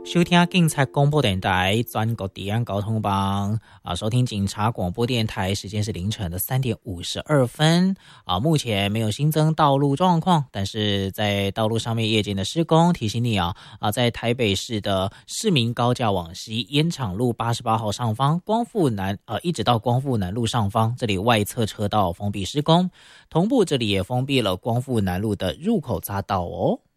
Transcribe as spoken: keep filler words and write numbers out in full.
收听警察广播电台全国治安交通帮啊，收听警察广播电台，时间是凌晨的三点五十二分啊。目前没有新增道路状况，但是在道路上面夜间的施工，提醒你啊啊，在台北市的市民高架往西烟厂路八十八号上方，光复南呃一直到光复南路上方，这里外侧车道封闭施工，同步这里也封闭了光复南路的入口匝道哦。